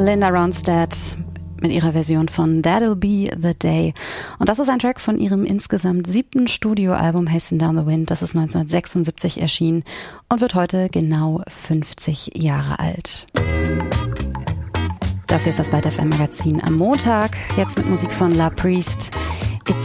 Linda Ronstadt mit ihrer Version von That'll Be the Day. Und das ist ein Track von ihrem insgesamt 7. Studioalbum Hasten Down the Wind. Das ist 1976 erschienen und wird heute genau 50 Jahre alt. Das hier ist das Byte FM Magazin am Montag, jetzt mit Musik von La Priest.